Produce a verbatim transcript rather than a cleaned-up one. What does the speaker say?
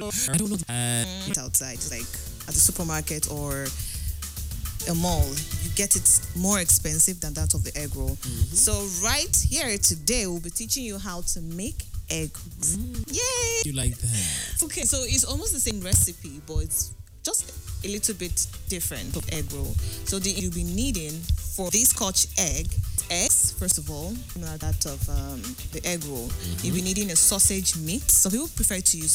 I don't know. Uh, It's outside, like at the supermarket or a mall, you get it more expensive than that of the egg roll. Mm-hmm. So right here today, we'll be teaching you how to make egg rolls. Mm. Yay! you like that? Okay, so it's almost the same recipe, but it's just a little bit different of egg roll. So the you'll be needing for this Scotch egg, eggs first of all, similar that of um, the egg roll. You'll be needing a sausage meat. Some people prefer to use